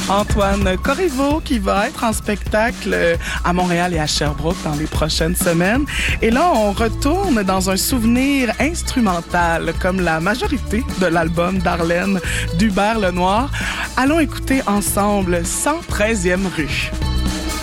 Antoine Corriveau, qui va être en spectacle à Montréal et à Sherbrooke dans les prochaines semaines. Et là, on retourne dans un souvenir instrumental, comme la majorité de l'album d'Arlène d'Hubert Lenoir. Allons écouter ensemble 113e rue.